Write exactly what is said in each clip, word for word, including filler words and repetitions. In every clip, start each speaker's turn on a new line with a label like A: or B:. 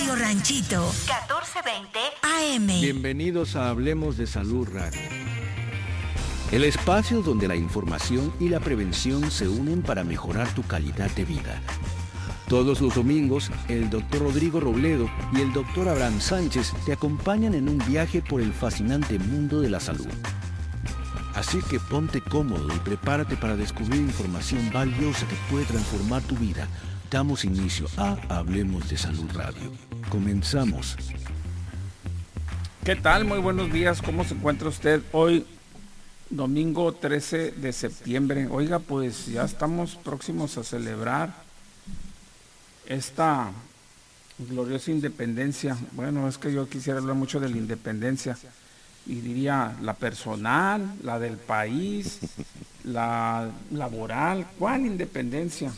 A: Radio Ranchito, catorce veinte A M.
B: Bienvenidos a Hablemos de Salud Radio. El espacio donde la información y la prevención se unen para mejorar tu calidad de vida. Todos los domingos, el doctor Rodrigo Robledo y el doctor Abraham Sánchez te acompañan en un viaje por el fascinante mundo de la salud. Así que ponte cómodo y prepárate para descubrir información valiosa que puede transformar tu vida. Damos inicio a Hablemos de Salud Radio. Comenzamos.
C: ¿Qué tal? Muy buenos días. ¿Cómo se encuentra usted hoy, domingo trece de septiembre? Oiga, pues ya estamos próximos a celebrar esta gloriosa independencia. Bueno, es que yo quisiera hablar mucho de la independencia. Y diría la personal, la del país, la laboral. ¿Cuál independencia?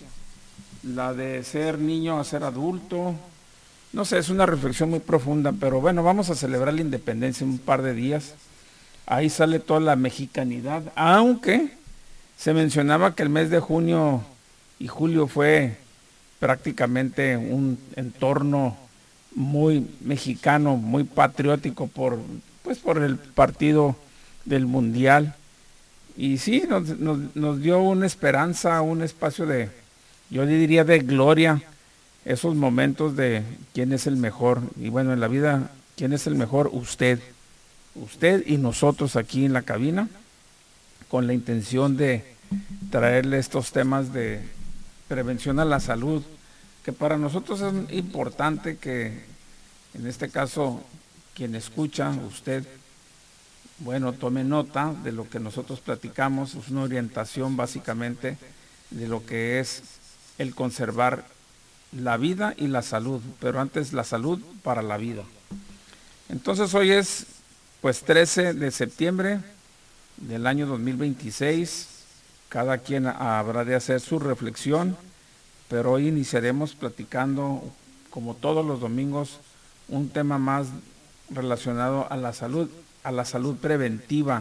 C: La de ser niño a ser adulto. No sé, es una reflexión muy profunda, pero bueno, vamos a celebrar la independencia en un par de días. Ahí sale toda la mexicanidad, aunque se mencionaba que el mes de junio y julio fue prácticamente un entorno muy mexicano, muy patriótico por... pues por el partido del Mundial. Y sí, nos, nos, nos dio una esperanza, un espacio de, yo diría de gloria, esos momentos de quién es el mejor. Y bueno, en la vida, ¿quién es el mejor? Usted. Usted y nosotros aquí en la cabina, con la intención de traerle estos temas de prevención a la salud, que para nosotros es importante que, en este caso, quien escucha, usted, bueno, tome nota de lo que nosotros platicamos. Es una orientación básicamente de lo que es el conservar la vida y la salud, pero antes la salud para la vida. Entonces hoy es pues trece de septiembre del año dos mil veintiséis, cada quien habrá de hacer su reflexión, pero hoy iniciaremos platicando, como todos los domingos, un tema más relacionado a la salud, a la salud preventiva.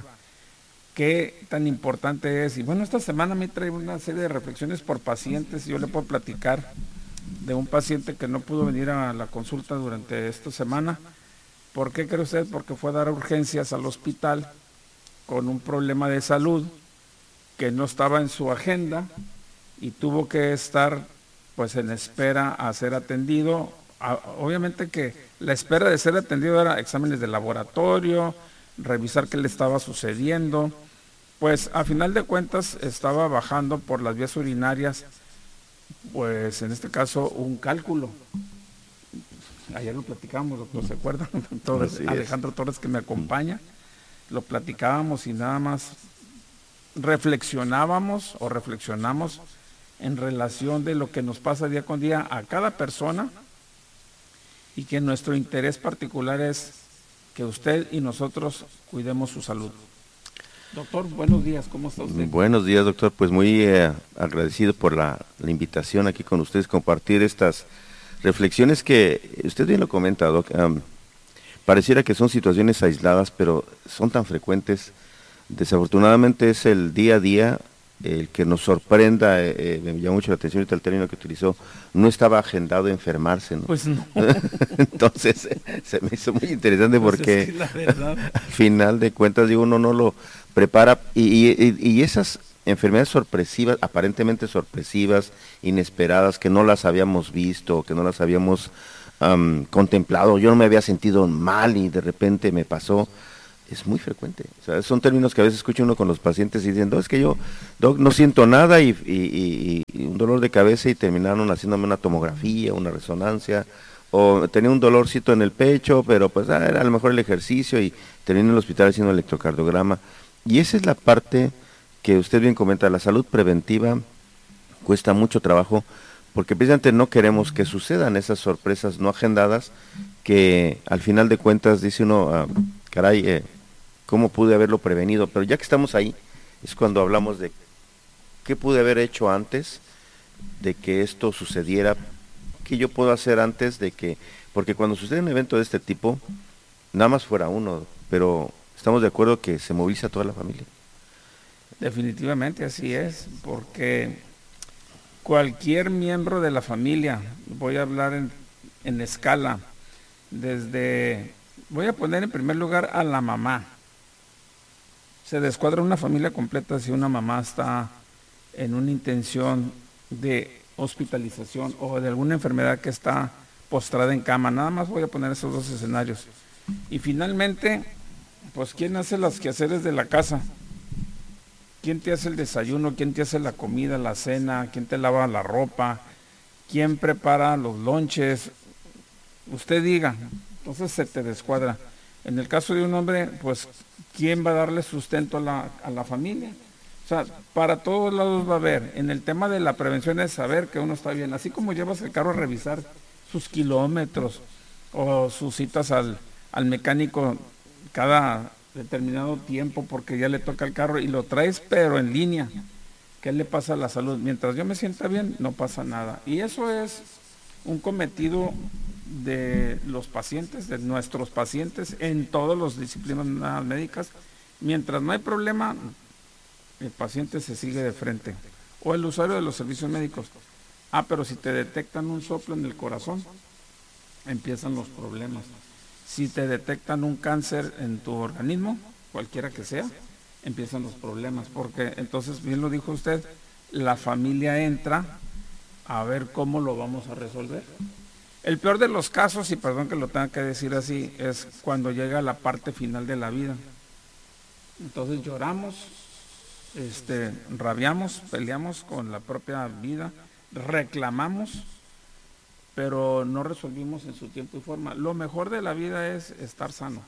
C: Qué tan importante es. Y bueno, esta semana me trae una serie de reflexiones por pacientes. Yo le puedo platicar de un paciente que no pudo venir a la consulta durante esta semana. ¿Por qué cree usted? Porque fue a dar urgencias al hospital con un problema de salud que no estaba en su agenda y tuvo que estar pues en espera a ser atendido. Obviamente que la espera de ser atendido era exámenes de laboratorio, revisar qué le estaba sucediendo. Pues a final de cuentas estaba bajando por las vías urinarias, pues en este caso un cálculo. Ayer lo platicábamos, doctor, ¿se acuerdan? Torres, Alejandro Torres, que me acompaña, lo platicábamos y nada más reflexionábamos o reflexionamos en relación de lo que nos pasa día con día a cada persona, y que nuestro interés particular es que usted y nosotros cuidemos su salud. Doctor, buenos días, ¿cómo está usted?
D: Buenos días, doctor, pues muy eh, agradecido por la, la invitación aquí con ustedes, compartir estas reflexiones que usted bien lo comenta, doc. Um, pareciera que son situaciones aisladas, pero son tan frecuentes. Desafortunadamente es el día a día el que nos sorprenda. Eh, me llamó mucho la atención el término que utilizó, no estaba agendado enfermarse, ¿no?
C: Pues no.
D: Entonces eh, se me hizo muy interesante
C: pues
D: porque
C: es que la verdad,
D: al final de cuentas, digo, uno no lo prepara y, y, y esas enfermedades sorpresivas, aparentemente sorpresivas, inesperadas, que no las habíamos visto, que no las habíamos um, contemplado, yo no me había sentido mal y de repente me pasó. Es muy frecuente, o sea, son términos que a veces escucha uno con los pacientes y dicen, no, es que yo doc, no siento nada y, y, y, y un dolor de cabeza, y terminaron haciéndome una tomografía, una resonancia, o tenía un dolorcito en el pecho, pero pues ah, era a lo mejor el ejercicio, y terminé en el hospital haciendo el electrocardiograma. Y esa es la parte que usted bien comenta, la salud preventiva cuesta mucho trabajo, porque precisamente no queremos que sucedan esas sorpresas no agendadas, que al final de cuentas dice uno, ah, caray, eh, ¿cómo pude haberlo prevenido? Pero ya que estamos ahí, es cuando hablamos de qué pude haber hecho antes de que esto sucediera, qué yo puedo hacer antes de que, porque cuando sucede un evento de este tipo, nada más fuera uno, pero estamos de acuerdo que se moviliza toda la familia.
C: definitivamente así es, porque cualquier miembro de la familia, voy a hablar en, en escala, Desde, voy a poner en primer lugar a la mamá. Se descuadra una familia completa si una mamá está en una intención de hospitalización o de alguna enfermedad que está postrada en cama. Nada más voy a poner esos dos escenarios. Y finalmente, pues ¿quién hace los quehaceres de la casa? ¿Quién te hace el desayuno? ¿Quién te hace la comida, la cena? ¿Quién te lava la ropa? ¿Quién prepara los lonches? Usted diga. Entonces se te descuadra. En el caso de un hombre, pues ¿quién va a darle sustento a la, a la familia? O sea, para todos lados va a haber. En el tema de la prevención es saber que uno está bien. Así como llevas el carro a revisar sus kilómetros o sus citas al, al mecánico cada determinado tiempo porque ya le toca el carro y lo traes pero en línea. ¿Qué le pasa a la salud? Mientras yo me sienta bien, no pasa nada. Y eso es un cometido de los pacientes, de nuestros pacientes en todas las disciplinas médicas. Mientras no hay problema, el paciente se sigue de frente. O el usuario de los servicios médicos. Ah, pero si te detectan un soplo en el corazón, empiezan los problemas. Si te detectan un cáncer en tu organismo, cualquiera que sea, empiezan los problemas, porque entonces, bien lo dijo usted, la familia entra a ver cómo lo vamos a resolver. El peor de los casos, y perdón que lo tenga que decir así, es cuando llega la parte final de la vida. Entonces lloramos, este, rabiamos, peleamos con la propia vida, reclamamos, pero no resolvimos en su tiempo y forma. Lo mejor de la vida es estar sano.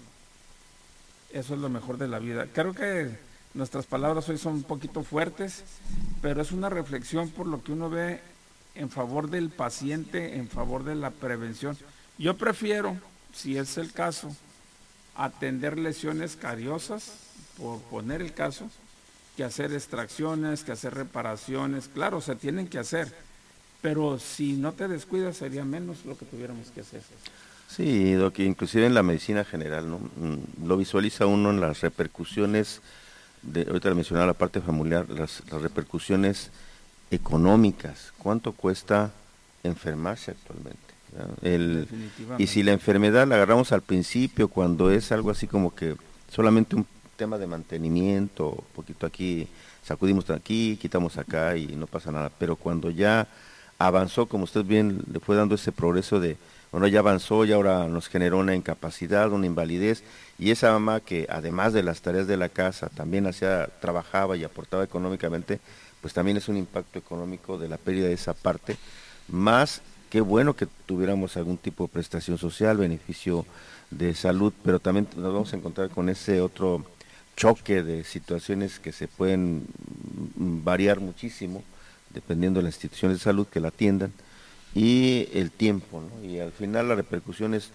C: Eso es lo mejor de la vida. Creo que nuestras palabras hoy son un poquito fuertes, pero es una reflexión por lo que uno ve en favor del paciente, en favor de la prevención. Yo prefiero, si es el caso, atender lesiones cariosas, por poner el caso, que hacer extracciones, que hacer reparaciones. Claro, se tienen que hacer, pero si no te descuidas sería menos lo que tuviéramos que hacer.
D: Sí, Doc, inclusive en la medicina general, ¿no? Lo visualiza uno en las repercusiones, de, ahorita le mencionaba la parte familiar, las, las repercusiones económicas. ¿Cuánto cuesta enfermarse actualmente? El, y si la enfermedad la agarramos al principio, cuando es algo así como que solamente un tema de mantenimiento, un poquito aquí, sacudimos aquí, quitamos acá y no pasa nada, pero cuando ya avanzó, como usted bien le fue dando ese progreso de, bueno, ya avanzó y ahora nos generó una incapacidad, una invalidez, y esa mamá que además de las tareas de la casa también hacía, trabajaba y aportaba económicamente, pues también es un impacto económico de la pérdida de esa parte, más qué bueno que tuviéramos algún tipo de prestación social, beneficio de salud, pero también nos vamos a encontrar con ese otro choque de situaciones que se pueden variar muchísimo, dependiendo de las instituciones de salud que la atiendan, y el tiempo, ¿no? Y al final la repercusión es,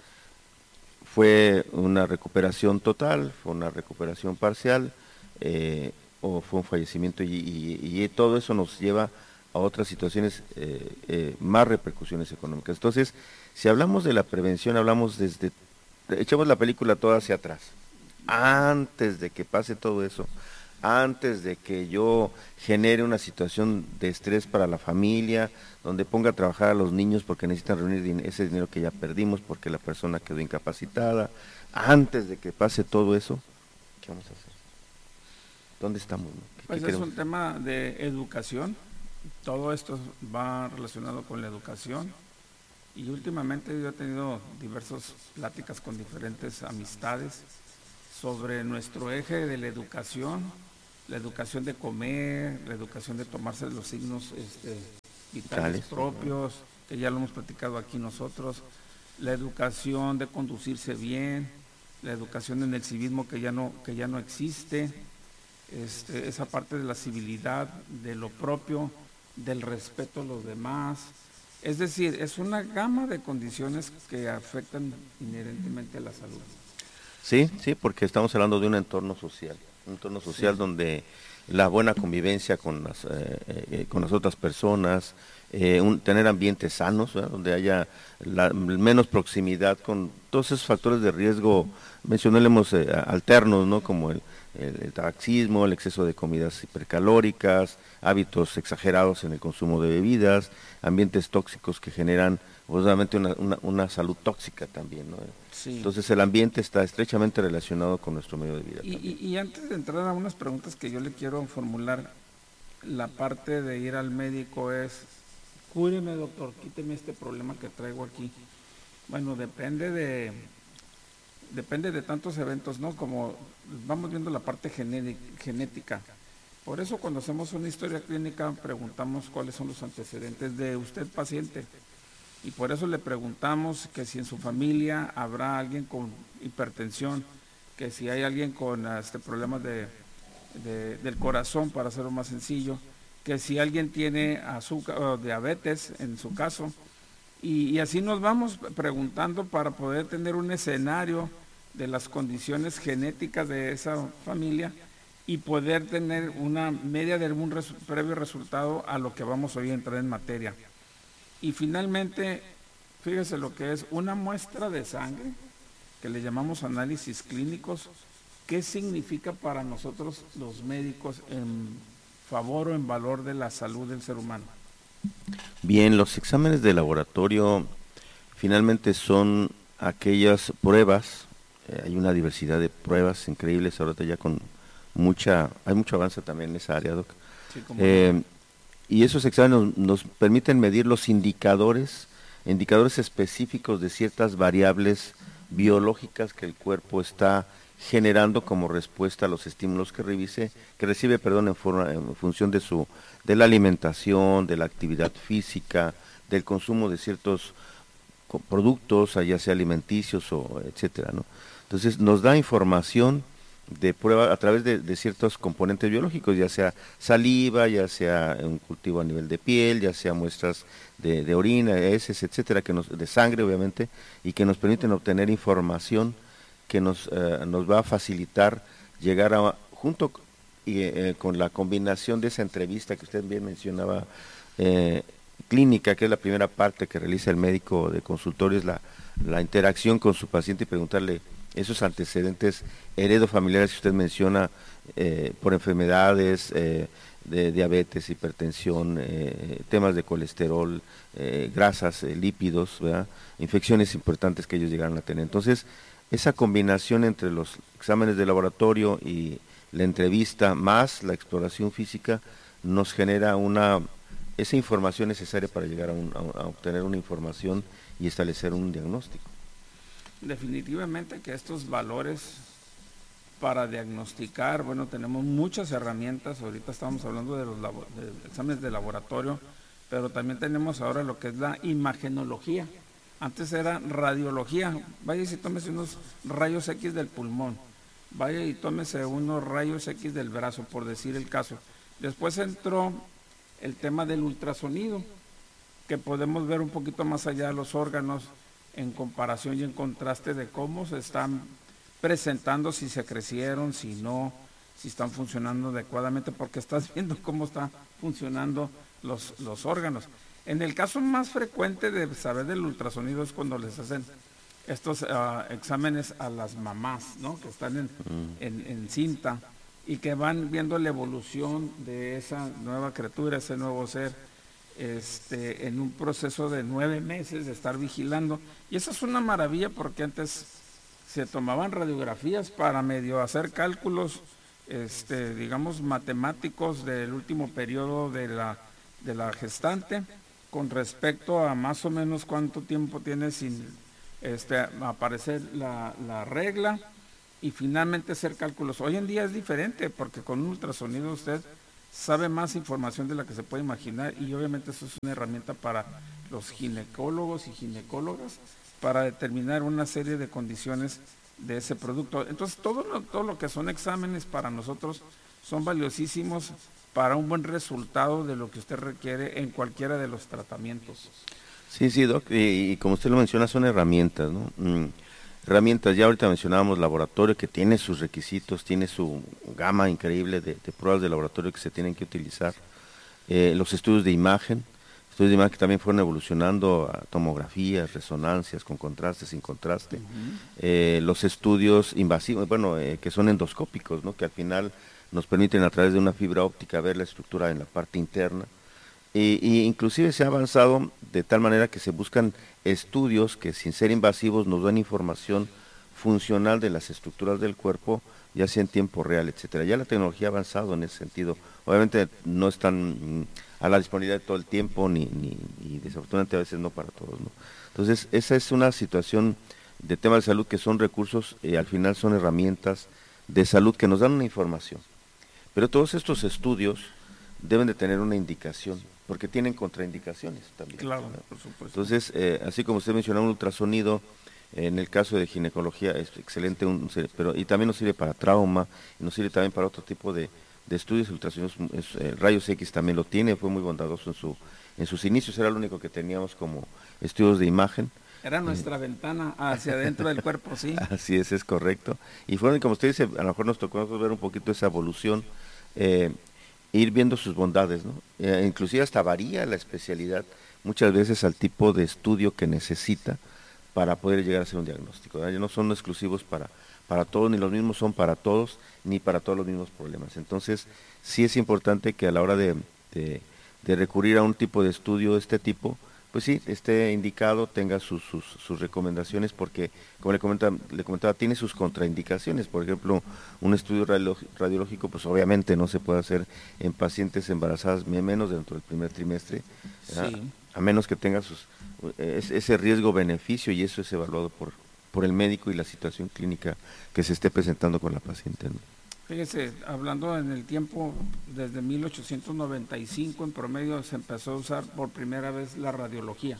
D: fue una recuperación total, fue una recuperación parcial, eh, o fue un fallecimiento, y, y, y todo eso nos lleva a otras situaciones, eh, eh, más repercusiones económicas. Entonces, si hablamos de la prevención, hablamos desde, echamos la película toda hacia atrás, antes de que pase todo eso, antes de que yo genere una situación de estrés para la familia, donde ponga a trabajar a los niños porque necesitan reunir din- ese dinero que ya perdimos porque la persona quedó incapacitada, antes de que pase todo eso, ¿qué vamos a hacer? ¿Dónde estamos? ¿No? ¿Qué,
C: Pues
D: qué
C: es
D: queremos?
C: un tema de educación, todo esto va relacionado con la educación, y últimamente yo he tenido diversas pláticas con diferentes amistades sobre nuestro eje de la educación, la educación de comer, la educación de tomarse los signos este, vitales
D: Vitales,
C: propios, que ya lo hemos platicado aquí nosotros, la educación de conducirse bien, la educación en el civismo que ya no, que ya no existe, este, esa parte de la civilidad, de lo propio, del respeto a los demás. Es decir, es una gama de condiciones que afectan inherentemente a la salud.
D: Sí, sí, porque estamos hablando de un entorno social, un entorno social sí, donde la buena convivencia con las, eh, eh, con las otras personas, eh, un, tener ambientes sanos, ¿verdad? Donde haya la, menos proximidad con todos esos factores de riesgo, mencionemos eh, alternos, ¿no? Como el, el, el tabaquismo, el exceso de comidas hipercalóricas, hábitos exagerados en el consumo de bebidas, ambientes tóxicos que generan obviamente una, una, una salud tóxica también, ¿no?
C: Sí.
D: Entonces el ambiente está estrechamente relacionado con nuestro medio de vida.
C: Y, y, y antes de entrar a unas preguntas que yo le quiero formular, la parte de ir al médico es, cúreme doctor, quíteme este problema que traigo aquí. Bueno, depende de, depende de tantos eventos, ¿no? Como vamos viendo la parte genética. Por eso cuando hacemos una historia clínica preguntamos cuáles son los antecedentes de usted paciente. Y por eso le preguntamos que si en su familia habrá alguien con hipertensión, que si hay alguien con este, problemas de, de, del corazón, para hacerlo más sencillo, que si alguien tiene azúcar o diabetes en su caso. Y, y así nos vamos preguntando para poder tener un escenario de las condiciones genéticas de esa familia y poder tener una media de algún res, previo resultado a lo que vamos hoy a entrar en materia. Y finalmente, fíjese lo que es una muestra de sangre, que le llamamos análisis clínicos. ¿Qué significa para nosotros los médicos en favor o en valor de la salud del ser humano?
D: Bien, los exámenes de laboratorio finalmente son aquellas pruebas, eh, hay una diversidad de pruebas increíbles, ahorita ya con mucha, hay mucho avance también en esa área, Doc.
C: Sí,
D: eh, y esos exámenes nos, nos permiten medir los indicadores, indicadores específicos de ciertas variables biológicas que el cuerpo está generando como respuesta a los estímulos que revise, que recibe, perdón, en, forma, en función de su, de la alimentación, de la actividad física, del consumo de ciertos productos, ya sea alimenticios o etcétera, ¿no? Entonces nos da información de prueba a través de, de ciertos componentes biológicos, ya sea saliva, ya sea un cultivo a nivel de piel, ya sea muestras de, de orina, heces, etcétera, que nos, de sangre obviamente, y que nos permiten obtener información que nos, eh, nos va a facilitar llegar a, junto y, eh, con la combinación de esa entrevista que usted bien mencionaba, eh, clínica, que es la primera parte que realiza el médico de consultorio, es la, la interacción con su paciente y preguntarle esos antecedentes heredofamiliares que usted menciona, eh, por enfermedades, eh, de diabetes, hipertensión, eh, temas de colesterol, eh, grasas, eh, lípidos, ¿verdad? Infecciones importantes que ellos llegaron a tener. Entonces, esa combinación entre los exámenes de laboratorio y la entrevista más la exploración física nos genera una esa información necesaria para llegar a, un, a, a obtener una información y establecer un diagnóstico.
C: Definitivamente que estos valores para diagnosticar, bueno, tenemos muchas herramientas, ahorita estamos hablando de los labo, de exámenes de laboratorio, pero también tenemos ahora lo que es la imagenología. Antes era radiología, vaya y tómese unos rayos X del pulmón, vaya y tómese unos rayos X del brazo, por decir el caso. Después entró el tema del ultrasonido, que podemos ver un poquito más allá de los órganos, en comparación y en contraste de cómo se están presentando, si se crecieron, si no, si están funcionando adecuadamente, porque estás viendo cómo están funcionando los, los órganos. En el caso más frecuente de saber del ultrasonido es cuando les hacen estos uh, exámenes a las mamás, ¿no? Que están en, mm. en, en cinta y que van viendo la evolución de esa nueva criatura, ese nuevo ser, Este, en un proceso de nueve meses de estar vigilando. Y eso es una maravilla porque antes se tomaban radiografías para medio hacer cálculos, este, digamos, matemáticos del último periodo de la, de la gestante, con respecto a más o menos cuánto tiempo tiene sin este, aparecer la, la regla, y finalmente hacer cálculos. Hoy en día es diferente porque con un ultrasonido usted sabe más información de la que se puede imaginar, y obviamente eso es una herramienta para los ginecólogos y ginecólogas para determinar una serie de condiciones de ese producto. Entonces todo lo, todo lo que son exámenes para nosotros son valiosísimos para un buen resultado de lo que usted requiere en cualquiera de los tratamientos.
D: Sí, sí, Doc, y, y como usted lo menciona, son herramientas, ¿no? Mm. Herramientas, ya ahorita mencionábamos laboratorio, que tiene sus requisitos, tiene su gama increíble de, de pruebas de laboratorio que se tienen que utilizar. Eh, los estudios de imagen, estudios de imagen que también fueron evolucionando a tomografías, resonancias, con contraste, sin contraste. Uh-huh. eh, los estudios invasivos, bueno, eh, que son endoscópicos, ¿no? Que al final nos permiten a través de una fibra óptica ver la estructura en la parte interna. Y, y inclusive se ha avanzado de tal manera que se buscan estudios que sin ser invasivos nos dan información funcional de las estructuras del cuerpo, ya sea en tiempo real, etcétera. Ya la tecnología ha avanzado en ese sentido. Obviamente no están mm, a la disponibilidad de todo el tiempo, ni, ni, y desafortunadamente a veces no para todos, ¿no? Entonces, esa es una situación de tema de salud que son recursos, eh, al final son herramientas de salud que nos dan una información. Pero todos estos estudios deben de tener una indicación, porque tienen contraindicaciones también.
C: Claro, por supuesto.
D: Entonces, eh, así como usted mencionaba un ultrasonido, en el caso de ginecología es excelente, un, pero y también nos sirve para trauma, y nos sirve también para otro tipo de, de estudios, ultrasonidos, es, eh, rayos X también lo tiene, fue muy bondadoso en su en sus inicios, era lo único que teníamos como estudios de imagen.
C: Era nuestra eh, ventana hacia adentro del cuerpo, sí.
D: Así es, es correcto. Y fueron, como usted dice, a lo mejor nos tocó ver un poquito esa evolución, eh, ir viendo sus bondades, ¿no? Eh, inclusive hasta varía la especialidad muchas veces al tipo de estudio que necesita para poder llegar a hacer un diagnóstico, ¿verdad? Ya no son exclusivos para, para todos, ni los mismos son para todos, ni para todos los mismos problemas. Entonces, sí es importante que a la hora de, de, de recurrir a un tipo de estudio de este tipo, pues sí, esté indicado, tenga sus, sus, sus recomendaciones, porque, como le comentaba, le comentaba, tiene sus contraindicaciones. Por ejemplo, un estudio radiológico, pues obviamente no se puede hacer en pacientes embarazadas, menos dentro del primer trimestre, sí. A menos que tenga sus, es, ese riesgo-beneficio, y eso es evaluado por, por el médico y la situación clínica que se esté presentando con la paciente, ¿no?
C: Fíjese, hablando en el tiempo, desde mil ochocientos noventa y cinco en promedio se empezó a usar por primera vez la radiología.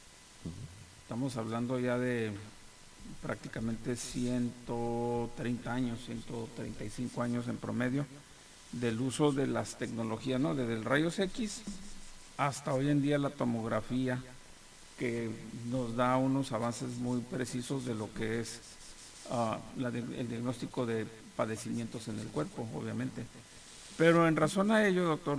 C: Estamos hablando ya de prácticamente ciento treinta años, ciento treinta y cinco años en promedio del uso de las tecnologías, ¿no? Desde el rayos X hasta hoy en día la tomografía, que nos da unos avances muy precisos de lo que es uh, la de, el diagnóstico de padecimientos en el cuerpo, obviamente. Pero en razón a ello, doctor,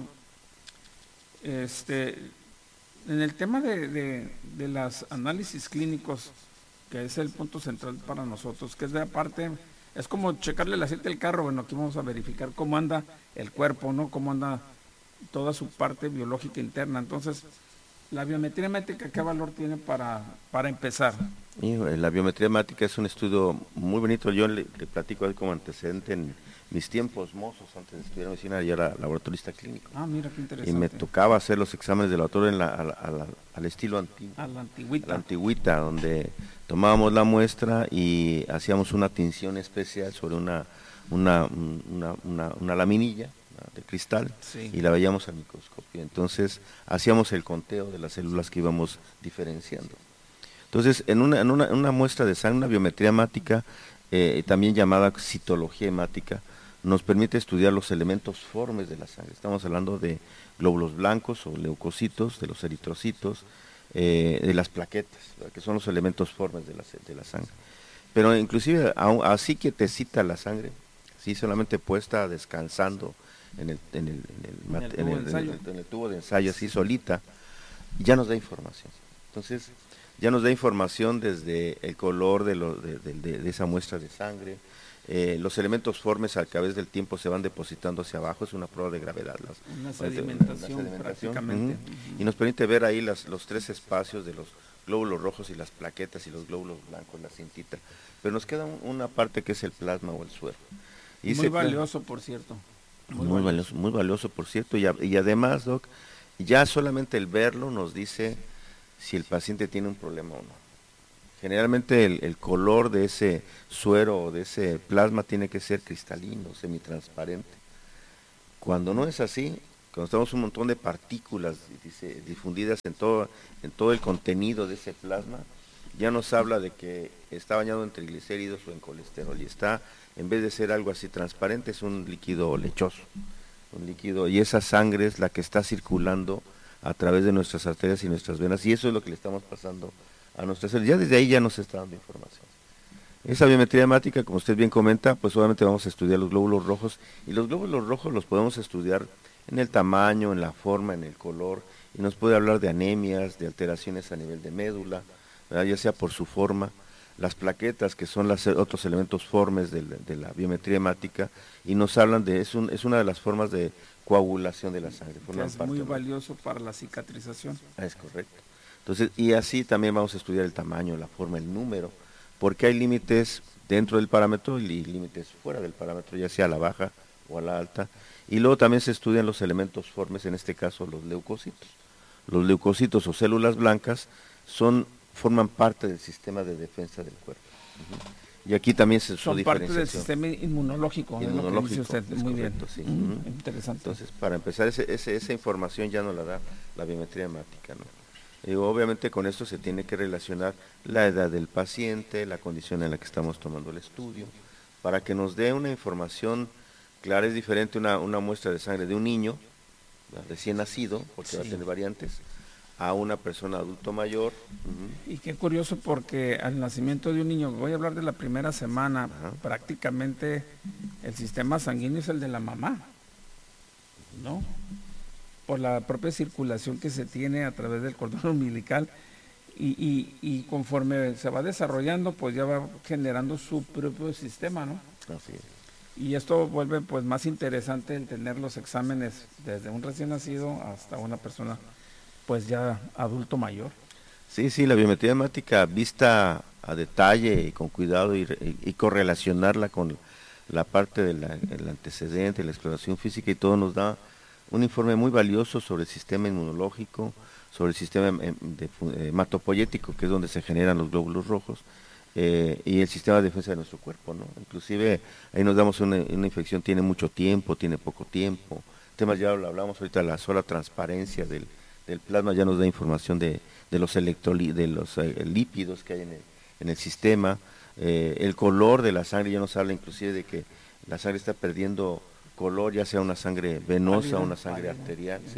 C: este, en el tema de, de, de los análisis clínicos, que es el punto central para nosotros, que es de aparte, es como checarle el aceite del carro. Bueno, aquí vamos a verificar cómo anda el cuerpo, ¿no? Cómo anda toda su parte biológica interna. Entonces, la biometría hemática, ¿qué valor tiene para, para empezar?
D: Y la biometría hemática es un estudio muy bonito. Yo le, le platico como antecedente en mis tiempos mozos, antes de estudiar medicina, yo era laboratorista clínico.
C: Ah, mira qué interesante.
D: Y me tocaba hacer los exámenes de laboratorio en la, a la, a la, al estilo antiguo.
C: A la antigüita.
D: A la antigüita, donde tomábamos la muestra y hacíamos una tinción especial sobre una, una, una, una, una laminilla de cristal, sí, y la veíamos al microscopio. Entonces hacíamos el conteo de las células que íbamos diferenciando. Entonces, en una, en una, en una muestra de sangre, una biometría hemática, eh, también llamada citología hemática, nos permite estudiar los elementos formes de la sangre. Estamos hablando de glóbulos blancos o leucocitos, de los eritrocitos, eh, de las plaquetas, ¿verdad?, que son los elementos formes de la, de la sangre. Pero inclusive, así que te cita la sangre, sí, solamente puesta descansando en el, en el, en el, en el, en el, en el, en el tubo de ensayo, así solita, ya nos da información. Entonces, ya nos da información desde el color de, lo, de, de, de, de esa muestra de sangre, eh, los elementos formes a través del tiempo se van depositando hacia abajo, es una prueba de gravedad. Las,
C: una sedimentación, una sedimentación prácticamente.
D: Uh-huh. Y nos permite ver ahí las, los tres espacios de los glóbulos rojos y las plaquetas y los glóbulos blancos, la cintita. Pero nos queda un, una parte que es el plasma o el suero.
C: Y muy valioso, por cierto.
D: Muy, muy valioso. valioso, muy valioso, por cierto. Y, a, y además, Doc, ya solamente el verlo nos dice si el paciente tiene un problema o no. Generalmente el, el color de ese suero o de ese plasma tiene que ser cristalino, semitransparente. Cuando no es así, cuando estamos un montón de partículas dice, difundidas en todo, en todo el contenido de ese plasma, ya nos habla de que está bañado en triglicéridos o en colesterol, y está, en vez de ser algo así transparente, es un líquido lechoso, un líquido, y esa sangre es la que está circulando a través de nuestras arterias y nuestras venas, y eso es lo que le estamos pasando a nuestras células. Ya desde ahí ya nos está dando información. Esa biometría hemática, como usted bien comenta, pues obviamente vamos a estudiar los glóbulos rojos, y los glóbulos rojos los podemos estudiar en el tamaño, en la forma, en el color, y nos puede hablar de anemias, de alteraciones a nivel de médula, ¿verdad?, ya sea por su forma. las plaquetas, que son los otros elementos formes de la, de la biometría hemática, y nos hablan de, es, un, es una de las formas de coagulación de la sangre.
C: Que es muy valioso para la cicatrización.
D: Ah, es correcto. Entonces, y así también vamos a estudiar el tamaño, la forma, el número, porque hay límites dentro del parámetro y límites fuera del parámetro, ya sea a la baja o a la alta. Y luego también se estudian los elementos formes, en este caso los leucocitos. Los leucocitos o células blancas son, forman parte del sistema de defensa del cuerpo. Uh-huh. Y aquí también se
C: son parte del sistema inmunológico.
D: Inmunológico,
C: es lo que dice usted. Muy
D: correcto,
C: bien.
D: Sí.
C: Uh-huh. Interesante.
D: Entonces, para empezar, ese, ese, esa información ya nos la da la biometría hemática, ¿no? Y obviamente con esto se tiene que relacionar la edad del paciente, la condición en la que estamos tomando el estudio, para que nos dé una información clara. Es diferente una, una muestra de sangre de un niño recién nacido, porque sí. va a tener variantes, a una persona adulto mayor. Uh-huh.
C: Y qué curioso, porque al nacimiento de un niño, voy a hablar de la primera semana, uh-huh. prácticamente el sistema sanguíneo es el de la mamá, ¿no? Por la propia circulación que se tiene a través del cordón umbilical, y, y, y conforme se va desarrollando, pues ya va generando su propio sistema, ¿no?
D: Así es.
C: Y esto vuelve pues más interesante el tener los exámenes desde un recién nacido hasta una persona pues ya adulto mayor.
D: Sí, sí, la biometría hemática vista a detalle y con cuidado, y, y, y correlacionarla con la parte del antecedente, la exploración física y todo, nos da un informe muy valioso sobre el sistema inmunológico, sobre el sistema hematopoyético, que es donde se generan los glóbulos rojos, eh, y el sistema de defensa de nuestro cuerpo, ¿no? Inclusive ahí nos damos una, una infección, tiene mucho tiempo, tiene poco tiempo, temas ya lo hablamos ahorita, la sola transparencia del, del plasma ya nos da información de, de los electroli, de los eh, lípidos que hay en el, en el sistema, eh, el color de la sangre ya nos habla inclusive de que la sangre está perdiendo color, ya sea una sangre venosa o una sangre arterial, ¿sí?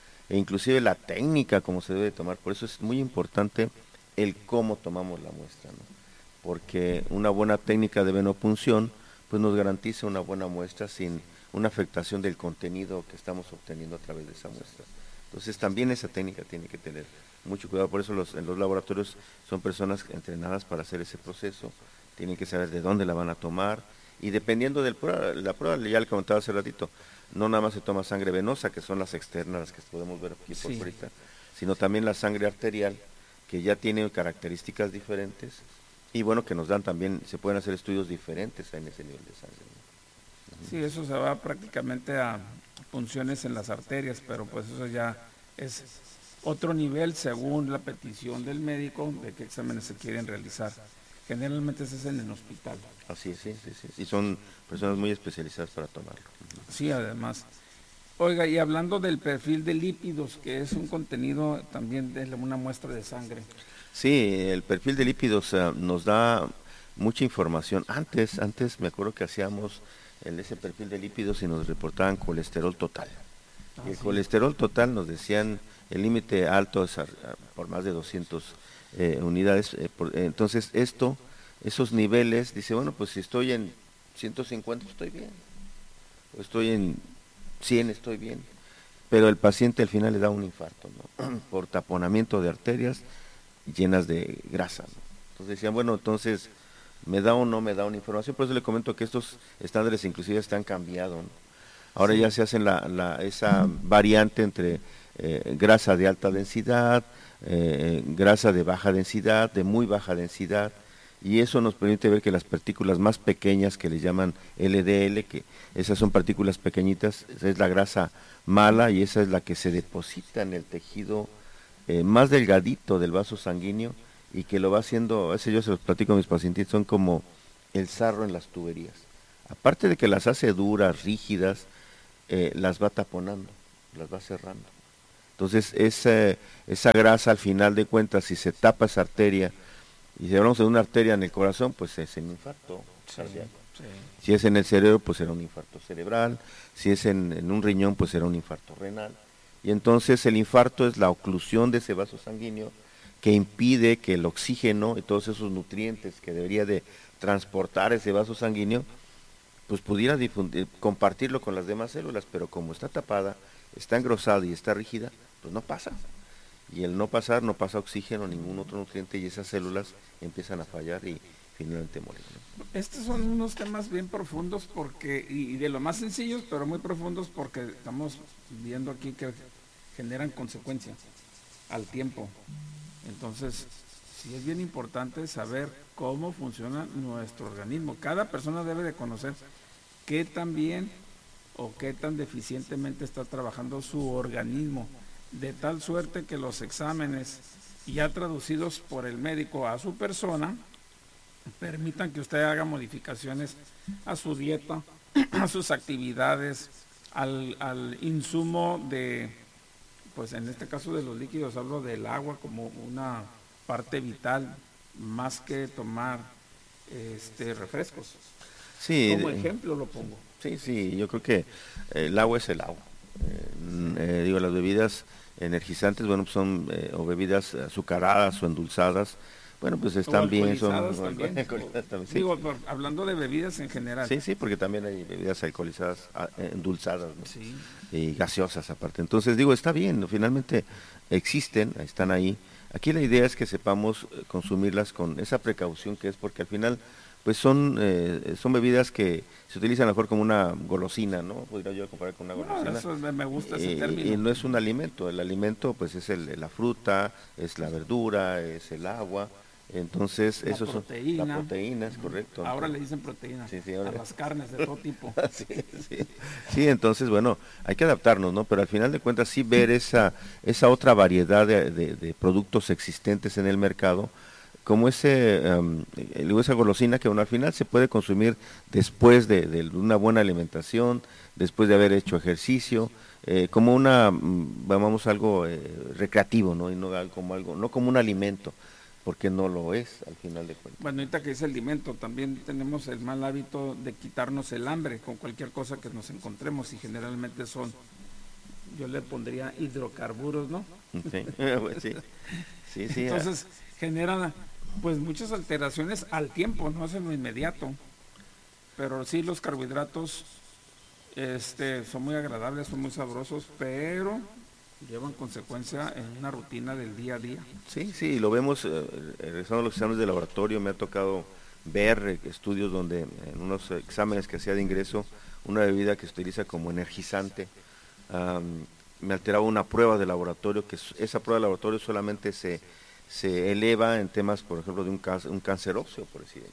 D: E inclusive la técnica como se debe tomar. Por eso es muy importante el cómo tomamos la muestra, ¿no? Porque una buena técnica de venopunción pues nos garantiza una buena muestra sin una afectación del contenido que estamos obteniendo a través de esa muestra. Entonces también esa técnica tiene que tener mucho cuidado. Por eso los, en los laboratorios son personas entrenadas para hacer ese proceso, tienen que saber de dónde la van a tomar. Y dependiendo de la prueba, ya le comentaba hace ratito, no nada más se toma sangre venosa, que son las externas, las que podemos ver aquí por sí. ahorita, sino también la sangre arterial, que ya tiene características diferentes, y bueno, que nos dan también, se pueden hacer estudios diferentes en ese nivel de sangre, ¿no?
C: Sí, eso se va prácticamente a punciones en las arterias, pero pues eso ya es otro nivel según la petición del médico de qué exámenes se quieren realizar. Generalmente se hacen en el hospital.
D: Así es, sí, sí, sí. Y son personas muy especializadas para tomarlo.
C: Sí, además. Oiga, y hablando del perfil de lípidos, que es un contenido también de una muestra de sangre.
D: Sí, el perfil de lípidos uh, nos da mucha información. Antes, antes me acuerdo que hacíamos el, ese perfil de lípidos y nos reportaban colesterol total. Ah, y el sí. colesterol total nos decían el límite alto es a, a, por más de doscientas eh, unidades. Eh, por, eh, entonces esto, esos niveles, dice, bueno, pues si estoy en ciento cincuenta estoy bien, o estoy en cien estoy bien, pero el paciente al final le da un infarto, ¿no? Por taponamiento de arterias llenas de grasa, ¿no? Entonces decían, bueno, entonces, ¿me da o no me da una información? Por eso le comento que estos estándares inclusive están cambiados, ¿no? Ahora sí. ya se hacen la, la, esa variante entre eh, grasa de alta densidad, eh, grasa de baja densidad, de muy baja densidad, y eso nos permite ver que las partículas más pequeñas, que le llaman L D L, que esas son partículas pequeñitas, esa es la grasa mala y esa es la que se deposita en el tejido eh, más delgadito del vaso sanguíneo y que lo va haciendo, ese yo se los platico a mis pacientes, son como el sarro en las tuberías. Aparte de que las hace duras, rígidas, eh, las va taponando, las va cerrando. Entonces esa, esa grasa al final de cuentas, si se tapa esa arteria, y si hablamos de una arteria en el corazón, pues es un infarto cardíaco. Sí, sí. Si es en el cerebro, pues será un infarto cerebral. Si es en, en un riñón, pues será un infarto renal. Y entonces el infarto es la oclusión de ese vaso sanguíneo que impide que el oxígeno y todos esos nutrientes que debería de transportar ese vaso sanguíneo, pues pudiera difundir, compartirlo con las demás células, pero como está tapada, está engrosada y está rígida, pues no pasa. y el no pasar, no pasa oxígeno, ningún otro nutriente, y esas células empiezan a fallar y finalmente mueren, ¿no?
C: Estos son unos temas bien profundos porque, y, y de lo más sencillos, pero muy profundos porque estamos viendo aquí que generan consecuencias al tiempo. Entonces, sí es bien importante saber cómo funciona nuestro organismo. Cada persona debe de conocer qué tan bien o qué tan deficientemente está trabajando su organismo, de tal suerte que los exámenes ya traducidos por el médico a su persona permitan que usted haga modificaciones a su dieta, a sus actividades, al, al insumo de, pues en este caso de los líquidos, hablo del agua como una parte vital, más que tomar este refrescos.
D: Sí,
C: Como
D: de-
C: ejemplo lo pongo.
D: sí, sí, yo creo que el agua es el agua. Eh, n- eh, digo, las bebidas energizantes, bueno, pues son eh, o bebidas azucaradas o endulzadas, bueno, pues
C: O
D: están bien, son
C: alcoholizadas también.
D: alcoholizadas también, sí.
C: Digo, por- hablando de bebidas en general.
D: Sí, sí, porque también hay bebidas alcoholizadas, ah, eh, endulzadas, ¿no?
C: Sí.
D: Y gaseosas aparte. Entonces digo, está bien, ¿no? Finalmente existen, están ahí. Aquí la idea es que sepamos eh, consumirlas con esa precaución que es, porque al final pues son eh, son bebidas que se utilizan a lo mejor como una golosina, ¿no? Podría yo comparar con una
C: No,
D: golosina.
C: eso me me gusta ese
D: Y,
C: término.
D: y no es un alimento, el alimento pues es el- la fruta, es la verdura, es el agua, entonces
C: La
D: eso son
C: proteína.
D: la proteína, es correcto.
C: Ahora le dicen proteínas
D: Sí, sí, ahora-
C: a las carnes de todo tipo.
D: Sí, sí. Sí, entonces, bueno, hay que adaptarnos, ¿no? Pero al final de cuentas sí ver esa, esa otra variedad de, de- de productos existentes en el mercado, como ese, em, eh, digo, esa golosina que bueno, al final se puede consumir después de, de una buena alimentación, después de haber hecho ejercicio, eh, como una, mm, vamos, algo eh, recreativo, ¿no? Y no al- como algo, no como un alimento, porque no lo es al final de cuentas.
C: Bueno, ahorita que dice el alimento, también tenemos el mal hábito de quitarnos el hambre con cualquier cosa que nos encontremos y generalmente son, yo le pondría hidrocarburos, ¿no?
D: Sí, pues sí, sí, sí,
C: Entonces generan pues muchas alteraciones al tiempo, no es en lo inmediato. Pero sí los carbohidratos este, son muy agradables, son muy sabrosos, pero llevan consecuencia en una rutina del día a día.
D: sí, sí, lo vemos, eh, regresando a los exámenes de laboratorio, me ha tocado ver eh, estudios donde en unos exámenes que hacía de ingreso, una bebida que se utiliza como energizante, am, me alteraba una prueba de laboratorio, que s- esa prueba de laboratorio solamente se, se eleva en temas, por ejemplo, de un, cáncer, un cáncer óseo, por decirlo.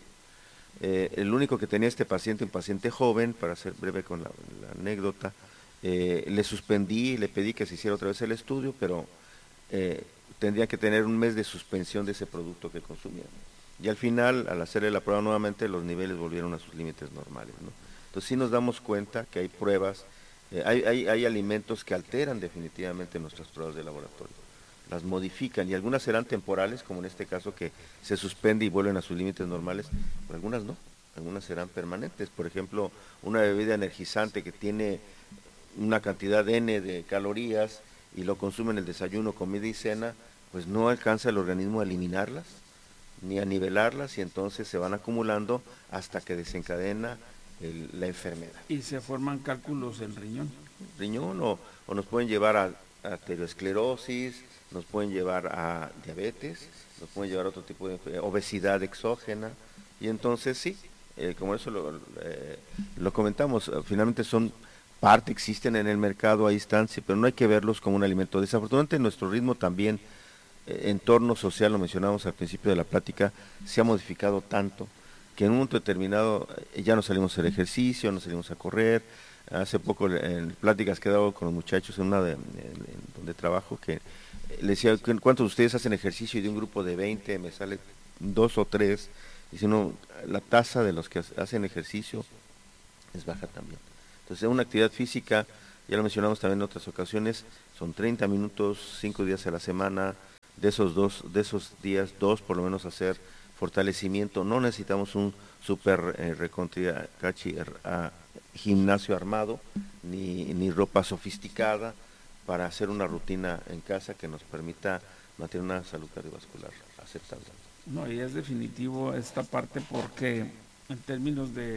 D: Eh, el único que tenía este paciente, un paciente joven, para ser breve con la, la anécdota, eh, le suspendí, le pedí que se hiciera otra vez el estudio, pero eh, tendría que tener un mes de suspensión de ese producto que consumía. Y al final, al hacerle la prueba nuevamente, los niveles volvieron a sus límites normales, ¿no? Entonces sí nos damos cuenta que hay pruebas, eh, hay, hay, hay alimentos que alteran definitivamente nuestras pruebas de laboratorio, las modifican, y algunas serán temporales, como en este caso que se suspende y vuelven a sus límites normales, pero algunas no, algunas serán permanentes. Por ejemplo, una bebida energizante que tiene una cantidad N de calorías y lo consume en el desayuno, comida y cena, pues no alcanza el organismo a eliminarlas, ni a nivelarlas, y entonces se van acumulando hasta que desencadena el- la enfermedad.
C: Y se forman cálculos en riñón.
D: Riñón o, o nos pueden llevar a, a aterosclerosis, nos pueden llevar a diabetes, nos pueden llevar a otro tipo de enfe- obesidad exógena, y entonces sí, eh, como eso lo, eh, lo comentamos, eh, finalmente son parte, existen en el mercado, ahí están, sí, pero no hay que verlos como un alimento. Desafortunadamente nuestro ritmo también, eh, entorno social, lo mencionamos al principio de la plática, se ha modificado tanto que en un momento determinado eh, ya no salimos a hacer ejercicio, no salimos a correr. Hace poco en pláticas que he dado con los muchachos en una de, en- en donde trabajo, que eh, le decía, "¿Cu- ¿cuántos de ustedes hacen ejercicio?" Y de un grupo de veinte me sale dos o tres, y si no, la tasa de los que ha- hacen ejercicio es baja también. Entonces, una actividad física, ya lo mencionamos también en otras ocasiones, son treinta minutos, cinco días a la semana, de esos dos, de esos días, dos por lo menos hacer fortalecimiento. No necesitamos un super eh, recontria- cachi- er, ah, gimnasio armado, ni, ni ropa sofisticada para hacer una rutina en casa que nos permita mantener una salud cardiovascular aceptable.
C: No, y es definitivo esta parte porque en términos de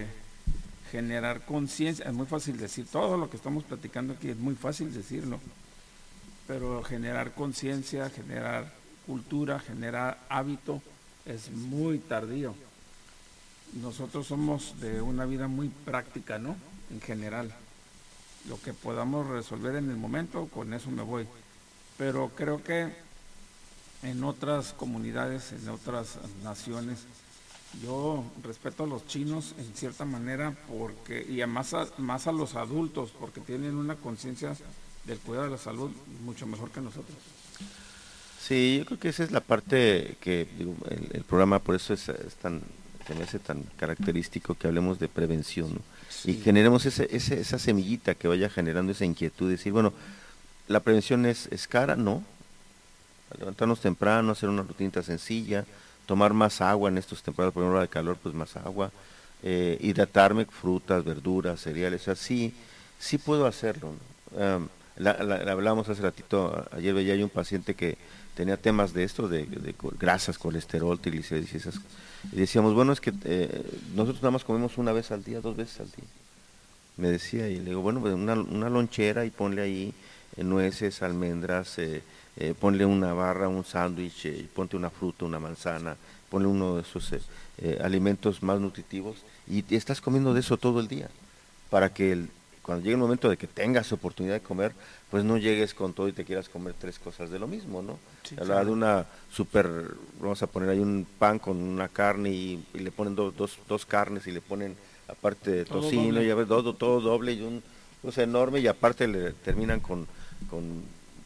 C: generar conciencia, es muy fácil decir, todo lo que estamos platicando aquí es muy fácil decirlo, pero generar conciencia, generar cultura, generar hábito es muy tardío. Nosotros somos de una vida muy práctica, ¿no? En general, lo que podamos resolver en el momento, con eso me voy. Pero creo que en otras comunidades, en otras naciones, yo respeto a los chinos en cierta manera, porque y a más, a, más a los adultos, porque tienen una conciencia del cuidado de la salud mucho mejor que nosotros.
D: Sí, yo creo que esa es la parte que, digo, el, el programa por eso es, es tan, se me hace tan característico que hablemos de prevención, ¿no? Sí. Y generemos ese, ese, esa semillita que vaya generando esa inquietud, decir, bueno, la prevención es, es cara, ¿no? Levantarnos temprano, hacer una rutinita sencilla, tomar más agua en estos temporadas, por ejemplo, de calor, pues más agua, eh, hidratarme, frutas, verduras, cereales, o sea, sí, sí puedo hacerlo, ¿no? Um, la, la, la hablamos hace ratito, ayer veía hay un paciente que tenía temas de esto, de, de, de grasas, colesterol, triglicéridos y esas, y decíamos, bueno, es que eh, nosotros nada más comemos una vez al día, dos veces al día, me decía, y le digo, bueno, pues una, una lonchera y ponle ahí eh, nueces, almendras, eh, eh, ponle una barra, un sándwich, eh, ponte una fruta, una manzana, ponle uno de esos eh, eh, alimentos más nutritivos, y te estás comiendo de eso todo el día, para que el, cuando llegue el momento de que tengas oportunidad de comer, pues no llegues con todo y te quieras comer tres cosas de lo mismo, ¿no? Sí, hablaba claro. de una super, vamos a poner ahí un pan con una carne y, y le ponen do, dos, dos carnes y le ponen aparte de todo tocino, doble. y a ver, todo, todo doble y un cosa enorme, y aparte le terminan con, con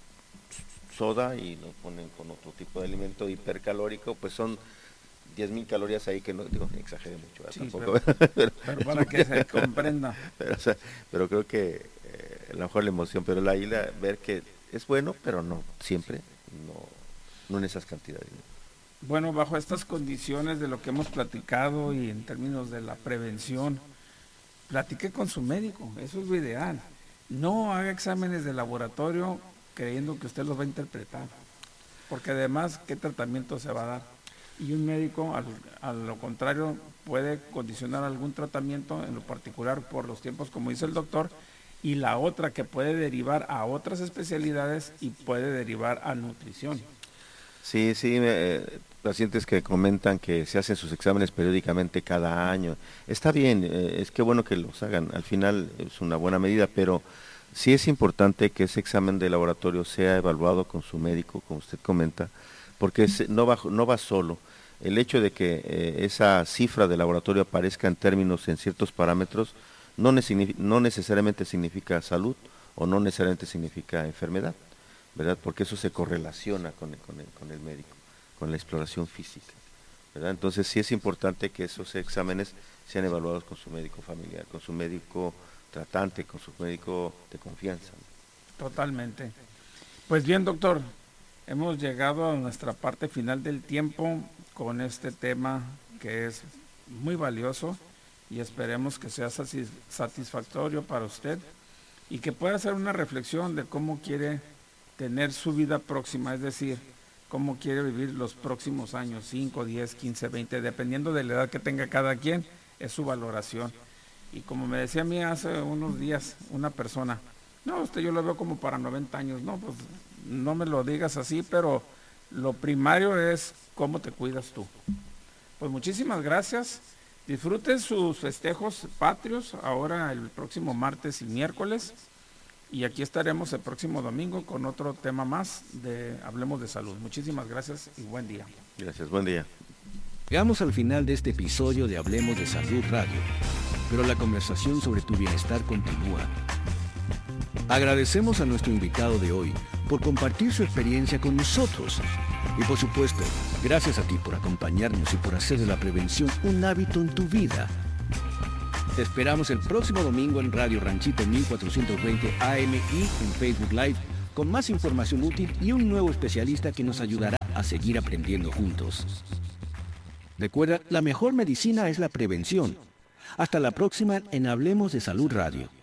D: soda y lo ponen con otro tipo de alimento hipercalórico, pues son diez mil calorías ahí que no, digo, exageré mucho, sí, tampoco.
C: Pero, pero, pero para que se comprenda.
D: Pero, o sea, pero creo que eh, a lo mejor la emoción, pero la isla, ver que es bueno, pero no siempre, no, no en esas cantidades.
C: Bueno, bajo estas condiciones de lo que hemos platicado y en términos de la prevención, platique con su médico, eso es lo ideal. No haga exámenes de laboratorio creyendo que usted los va a interpretar, porque además, ¿qué tratamiento se va a dar? Y un médico, al, a lo contrario, puede condicionar algún tratamiento, en lo particular por los tiempos, como dice el doctor, y la otra que puede derivar a otras especialidades y puede derivar a nutrición.
D: Sí, sí, eh, pacientes que comentan que se hacen sus exámenes periódicamente cada año. Está bien, eh, es que bueno que los hagan, al final es una buena medida, pero sí es importante que ese examen de laboratorio sea evaluado con su médico, como usted comenta, porque no va, no va solo. El hecho de que eh, esa cifra de laboratorio aparezca en términos, en ciertos parámetros, no, ne- no necesariamente significa salud o no necesariamente significa enfermedad, ¿verdad? Porque eso se correlaciona con el, con el, con el médico, con la exploración física, ¿verdad? Entonces sí es importante que esos exámenes sean evaluados con su médico familiar, con su médico tratante, con su médico de confianza.
C: Totalmente. Pues bien, doctor, hemos llegado a nuestra parte final del tiempo con este tema que es muy valioso y esperemos que sea satisfactorio para usted y que pueda hacer una reflexión de cómo quiere tener su vida próxima, es decir, cómo quiere vivir los próximos años, cinco, diez, quince, veinte, dependiendo de la edad que tenga cada quien, es su valoración. Y como me decía a mí hace unos días una persona, no, usted yo lo veo como para noventa años, no, pues no me lo digas así, pero lo primario es cómo te cuidas tú. Pues muchísimas gracias, disfruten sus festejos patrios ahora el próximo martes y miércoles, y aquí estaremos el próximo domingo con otro tema más de Hablemos de Salud. Muchísimas gracias y buen día.
D: Gracias, buen día.
B: Llegamos al final de este episodio de Hablemos de Salud Radio, pero la conversación sobre tu bienestar continúa. Agradecemos a nuestro invitado de hoy por compartir su experiencia con nosotros. Y por supuesto, gracias a ti por acompañarnos y por hacer de la prevención un hábito en tu vida. Te esperamos el próximo domingo en Radio Ranchito mil cuatrocientos veinte A M y en Facebook Live con más información útil y un nuevo especialista que nos ayudará a seguir aprendiendo juntos. Recuerda, la mejor medicina es la prevención. Hasta la próxima en Hablemos de Salud Radio.